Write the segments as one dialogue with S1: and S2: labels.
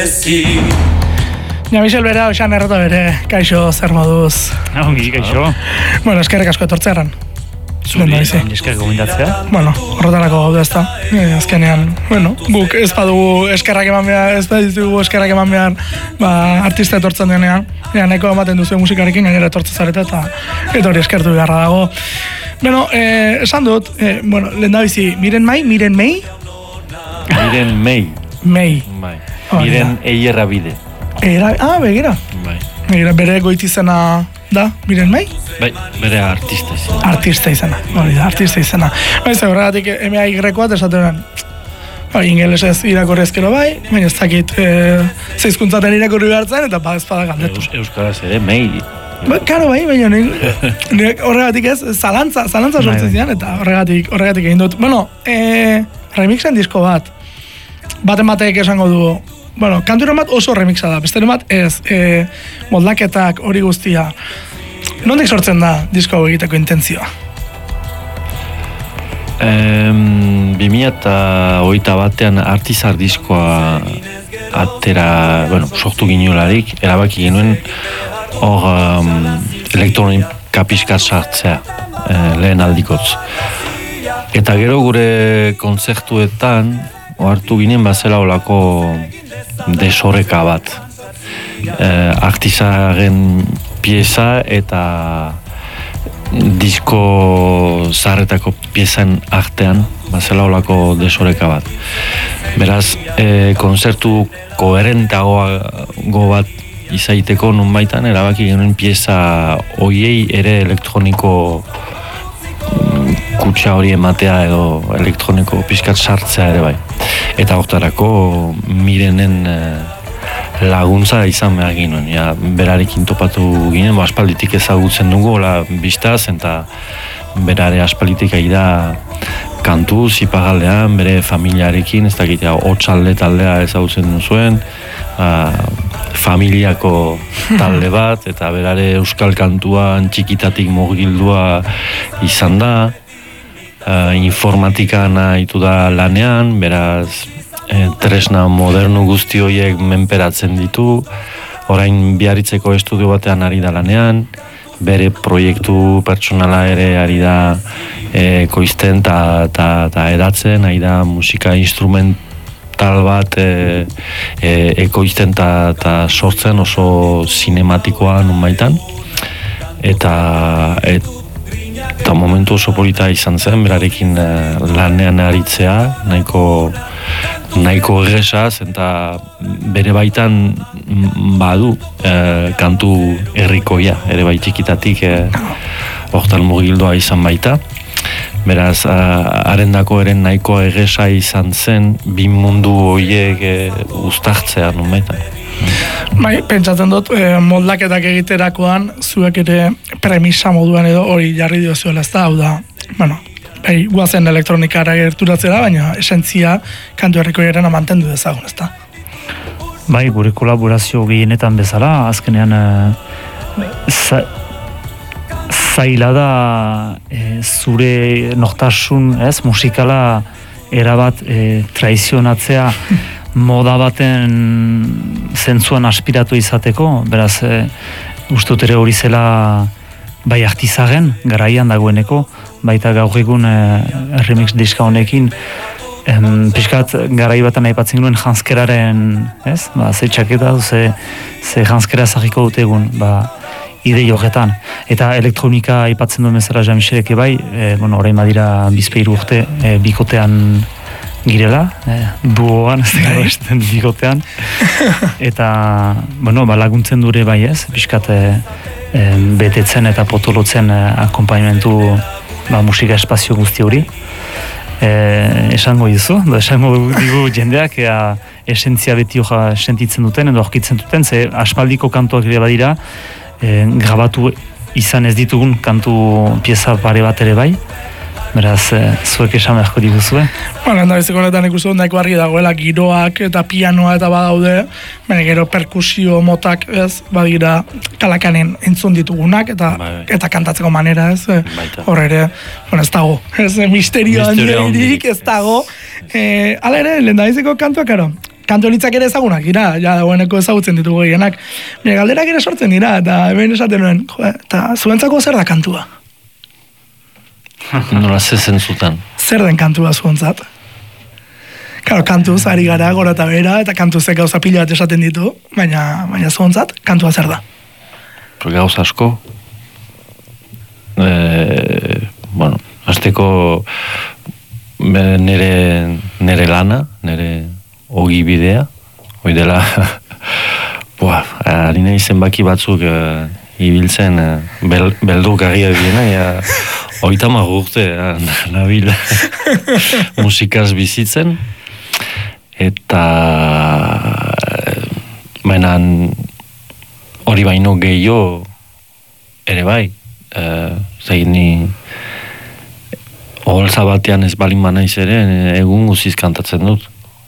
S1: Ja, Michel bera, osan errata bere, kaixo, zer moduz.
S2: Ongi, kaixo.
S1: Bueno, eskerrik asko etortzearen.
S2: Zuri, eskerrik gomendatzea.
S1: Bueno, horretarako gaude ezta. Azkenean, bueno, guk ez badugu eskerrak eman behar, ez badugu eskerrak eman behar, artista etortzen denean. Nahiko ematen duzu musikarekin, gainera etortzen zareta, eta hori eskertu beharra dago. Bueno, esan dut, bueno, lehen da bizi, Miren Mei?
S3: Miren Mei.
S1: Mei.
S3: Miren Eierra bide.
S1: Begira. Begira, bere goitizena da, Miren Mei?
S3: Bai, bere artista izena.
S1: Artista izena, hori da, artista izena. Baiz, horregatik MAY-koat esaten ingelesez irakorri ezkero bai, baina ez dakit zeizkuntzaten irakorri behartzen, eta ezpada galdetu.
S3: Euskaraz ere, Mei.
S1: Karo bai, baina horregatik ez, zalantza sortzen zian, eta horregatik egin dut. Bueno, remixen disko bat, baten batek esango du, bueno, kanturen bat oso remixa da, besteren bat ez, moldaketak hori guztia. Nondik sortzen da disko hau egiteko intentzioa?
S3: 2021an Artizar diskoa atera, bueno, sortu ginolarik, erabaki genuen hor elektronika pixkat sartzea, lehen aldikotz. Eta gero gure kontzertuetan ohartu ginen bazela olako desoreka bat. Artizaren pieza eta disko zaharretako piezan artean bazela olako desoreka bat. Beraz, konzertu koherentago bat izaiteko nunbaitan erabaki genuen pieza hoiei ere elektroniko kutsa hori ematea edo elektroniko pixkat sartzea ere bai. Eta hortarako Mirenen laguntza izan behar ginen. Ja, berarekin topatu ginen, aspalditik ezagutzen dugu, biztaz, eta berare aspalditik da kantu, zipagaldean, bere familiarekin, ez dakit, hotxalde taldea ezagutzen zuen, familiako talde bat, eta berare euskal kantuan txikitatik murgildua izan da, informatikan haitu da lanean, beraz, tresna modernu guzti horiek menperatzen ditu, orain Biarritzeko estudio batean ari da lanean, bere proiektu pertsonala ere ari da ekoizten eta edatzen, ari da musika instrumental bat ekoizten eta sortzen oso zinematikoa nunbaitan, eta momentu oso polita izan zen, berarekin lanean aritzea, nahiko erresaz, eta bere baitan badu kantu herrikoia, ere bai txikitatik hortan mugildoa izan baita. Beraz, harendako eren nahiko erresa izan zen, bi mundu horiek uztartzea nun baita.
S1: Bai, pentsatzen dut, moldaketak egiterakoan, zuek ere premisa moduan edo hori jarri diozuela, ez da, hau da, bueno, bai, guazen elektronikara gerturatzera, baina esentzia kantu herrikoiaren mantendu dezagun, ez da?
S2: Bai, gure kolaborazio gehienetan bezala, azkenean zaila da zure nortasun, musikala erabat traizionatzea moda baten zentzuan aspiratu izateko, beraz, uste dut ere hori zela bai Artizaren garaian dagoeneko, baita gaur egun remix diska honekin, pixkat garai batan aipatzen genuen janskeraren, ze txaketa, ze janskera zahiko dute egun, idei horretan. Eta elektronika aipatzen duen bezala Jean-Michelek bai, orain badira bizpeiru urte bikotean girela, duoan, ez dago esten bigotean, eta, laguntzen dure bai ez, pixkat betetzen eta potolotzen akompainamentu musika espazio guzti hori. Esango digu jendeak esentzia beti hoja sentitzen duten, edo aurkitzen duten, ze aspaldiko kantuak ere badira, grabatu izan ez ditugun kantu pieza pare bat ere bai, beraz, zuek esan beharko diguzue.
S1: Bueno, endabiziko honetan ikusten nahiko argi dagoela giroak eta pianoa eta badaude, baina gero perkusio motak ez, badira kalakanen entzun ditugunak eta kantatzeko manera ez, hor ere, ez dago, ez misterio handirik ez dago. Hala ere, lehendabiziko kantua, karo, kantu horitzak ere ezagunak dira, ja dagoeneko ezagutzen ditugu gehienak. Nire galderak ere sortzen dira, eta hemen esaten nuen, eta zuentzako zer da kantua?
S3: Nola zezen zuten.
S1: Zer den kantua zuentzat? Claro, kantuz ari gara, gora eta bera, eta kantuzek gauza pila bat esaten ditu, baina zuentzat, kantua zer da?
S3: Gauza asko. Bueno, azteko nere lana, nere ogi bidea, hoi dela, harina zenbaki batzuk ibiltzen, belduk agia diena, oitama urte nabil musikaz bizitzen, eta mainan hori baino gehiago ere bai, ni oholtza batean ez balin banaiz ere, egun guziz kantatzen dut.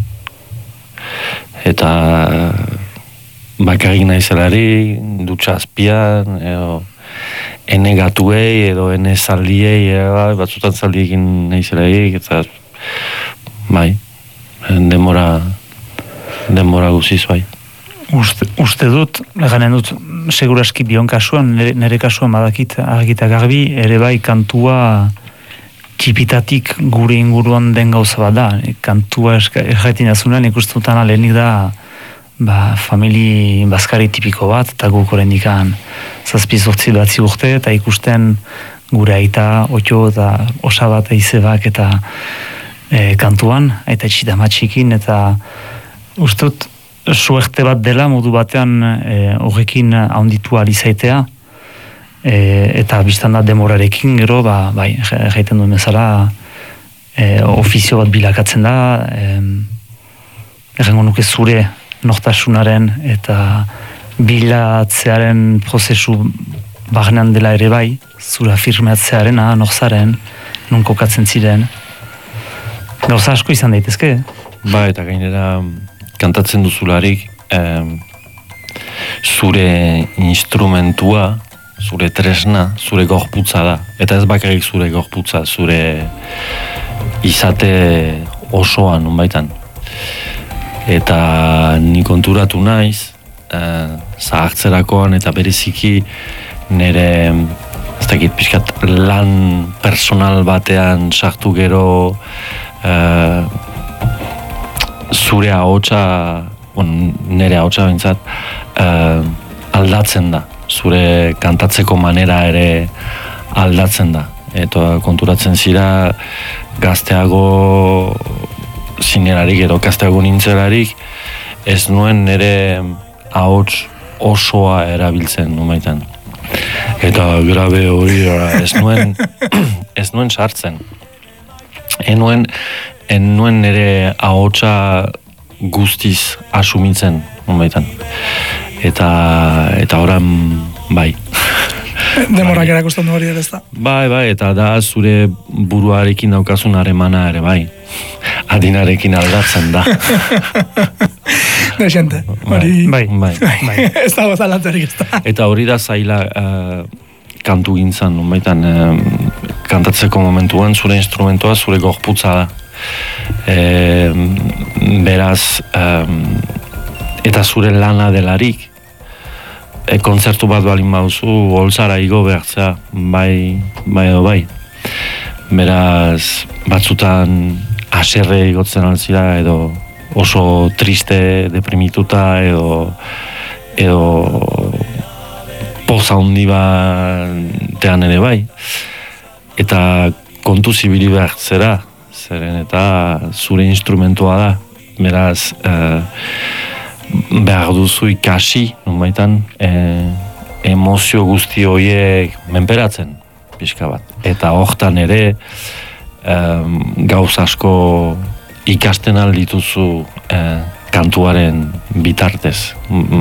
S3: Eta bakarrik naizelarik, dutxa azpian, edo ene gatuei, edo ene zaldiei, batzutan zaldiekin naizelarik, eta bai, denbora guziz bai.
S2: Uste dut, ganen dut, seguraski bion kasuan, nire kasuan badakit argita garbi, ere bai kantua txipitatik gure inguruan den gauza bat da. Kantua erjaitin azunean ikustutan alenik da famili bazkari tipiko bat, eta guk orendikan 7-8 batzi urte, eta ikusten gure aita, otio eta osabat eizebak eta kantuan, eta txitamatxikin, eta ustut suerte bat dela modu batean horrekin haunditu alizaitea, eta biztan da demorarekin gero, bai, jaiten duen bezala ofizio bat bilakatzen da, errengo nuke zure nortasunaren eta bilatzearen prozesu bagnean dela ere bai, zura afirmatzearena, norzaren, non kokatzen ziren. Gauza asko izan daitezke?
S3: Ba, eta gainera kantatzen duzularik zure instrumentua, zure tresna, zure gorputza da. Eta ez bakarrik zure gorputza, zure izate osoan, unbaitan. Eta ni konturatu naiz, zahartzerakoan eta bereziki nire, ez dakit pixkat, lan personal batean sartu gero zure ahotsa, nire ahotsa bintzat, aldatzen da. Zure kantatzeko manera ere aldatzen da. Eta konturatzen zira gazteago zinerarik edo gazteago nintzelarik ez nuen nire ahots osoa erabiltzen numaitan. Eta grabe hori ez nuen sartzen. En nuen nire ahotsa guztiz asumitzen numaitan. Eta oran, bai.
S1: Demorak erakusten du hori ere ez da.
S3: Bai, eta da zure buruarekin daukazun haremana ere bai. Adinarekin aldatzen da.
S1: Dexente.
S3: Bai.
S1: Ez dago zalantzarik ez da.
S3: Eta hori da zaila kantu gintzan, baitan, kantatzeko momentuan zure instrumentoa, zure gorputza da. Beraz, eta zure lana delarik, kontzertu bat balin bauzu, holtzara igo behartzea, bai. Beraz, batzutan haserre igotzen altzira, edo oso triste, deprimituta, edo poza handi batean ere bai. Eta kontu zibili behartzera, zeren eta zure instrumentua da. Beraz, behar duzu ikasi, nunbaitan, emozio guzti horiek menperatzen, pixka bat. Eta hortan ere, gauz asko ikasten aldituzu kantuaren bitartez.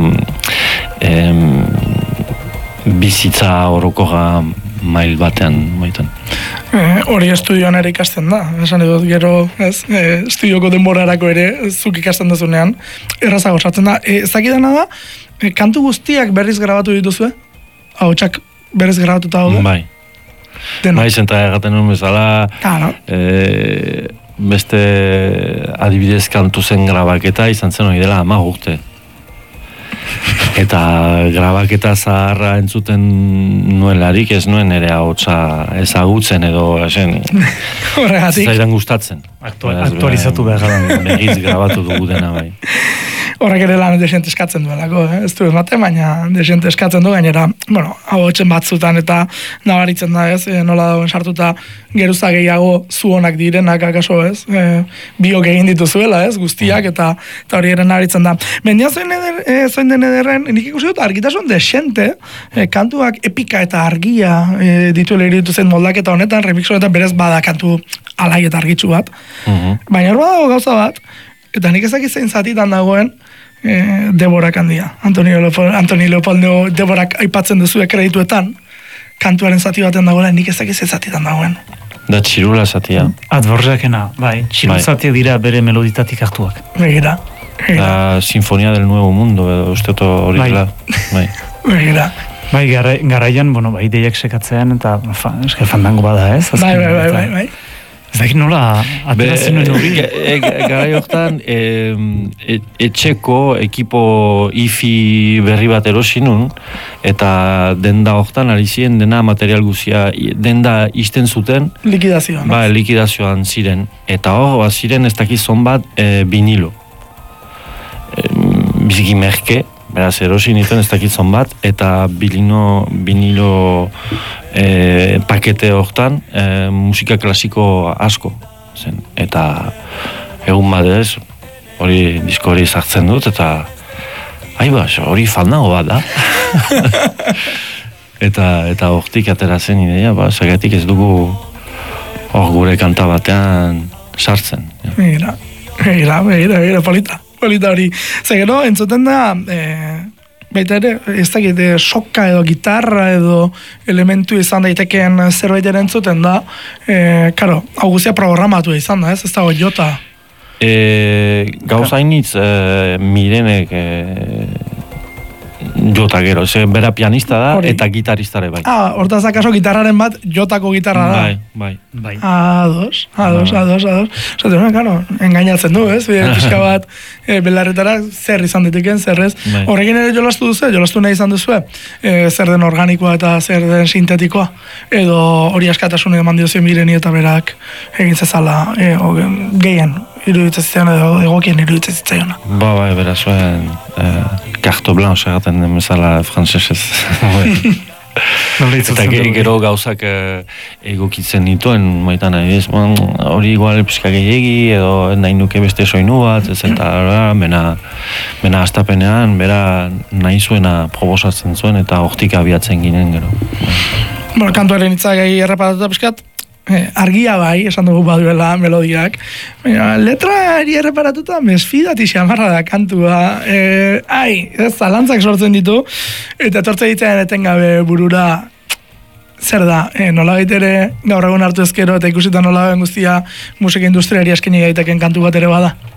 S3: Bizitza orokoga mail batean, baitan.
S1: Hori estudioan ere ikasten da, esan edot gero, estudioko denborarako ere, zuk ikasten duzunean, errazago sartzen da. Ezakidana da, kantu guztiak berriz grabatu dituzue? Ahotsak berriz grabatuta daude?
S3: Bai. Bai, zenta egaten nuen bezala, beste adibidez kantu zen grabaketa izan zen hori dela 10 urte. Eta grabaketa zaharra entzuten nuelarik ez nuen ere ahotsa ezagutzen edo
S1: horregatik
S3: zaidan gustatzen.
S2: Aktualizatu behar gara.
S3: Begiz grabatu dugu dena bai.
S1: Horrek ere lan desente eskatzen duelako, ez du esmate, baina desente eskatzen du gainera, ahotsen batzutan eta nabaritzen da, ez, nola dagoen sartuta geruza gehiago zuonak direnak akaso, ez, biok egin dituzuela, ez, guztiak, eta hori ere nabaritzen da. Mendia zoin den ederren, nik ikusi dut argitasun desente, kantuak epika eta argia dituela iritu zen moldaketa honetan, remix honetan berez bada kantu alai eta argitsu bat, baina hor badago gauza bat, eta nik ezak zein zatitan dagoen Deborak handia. Antoni Leopoldo Deborak aipatzen duzu kredituetan, kantuaren zati baten dagoela, nik ezak zein zatitan dagoen.
S3: Da txirula zatia.
S2: Adborjakena, bai, txirula zatia dira bere meloditatik hartuak.
S1: Begira.
S3: La Sinfonia del Nuevo Mundo, edo uste hori dela.
S1: Begira.
S2: Bai, garaian, bai, ideiak sekatzean, eta fandango bada, ez?
S1: Bai.
S2: Ez dakit nola ateratzen nuen hori.
S3: Garai hortan, etxeko ekipo IFI berri bat erosinun, eta denda hortan ari ziren dena material guzia, denda izten zuten.
S1: Likidazioan.
S3: Ba, likidazioan ziren. Eta hor, ziren ez dakizon bat vinilo. Biziki merke, beraz erosin iten ez dakizon bat, eta vinilo pakete hortan musika klasiko asko zen. Eta egun badez hori disko hori sartzen dut eta hori fandango bat da. eta hortik ateratzen ideia, zagatik ez dugu hor gure kanta batean sartzen.
S1: Begira, polita hori. Zegero, entzuten da baita ere, ez dakit, soka edo gitarra edo elementu izan daitekeen zerbait ere entzuten da, karo, hau guztia programatu izan da, ez dago jota.
S3: Gauzainitz Mirenek jota gero, bera pianista da eta gitaristare bai.
S1: Hortaz akaso gitarraren bat jotako gitarra da.
S3: Bai.
S1: Ados. Zaten, karo, engainatzen du, ez? Pixka bat, belarretara zer izan diteken, zer ez. Horrekin ere jolastu nahi izan duzu, zer den organikoa eta zer den sintetikoa, edo hori askatasun eman diozien Mireni eta berak egin zezala gehien iruditzen zitzaion edo egokien iruditzen zitzaiona.
S3: Bai, berazuen karto blanche egaten den bezala frantsesez. Eta gero gauzak egokitzen dituen, maitan hori igual pixka gehiagi, edo nahi nuke beste soinu bat, ez eta bena astapenean, bera nahi zuena proposatzen zuen, eta hortik abiatzen ginen gero.
S1: Kantuaren hitzak erreparatuta pixkat, argia bai, esan dugu baduela melodiak. Letrari erreparatuta mesfidati xamarra da kantua. Zalantzak sortzen ditu, eta etortzen ditzen etengabe burura zer da, nolabait ere gaur egun hartu ezkero eta ikusita nolabait guztia musika industriari askeni gaiteken kantu bat ere bada.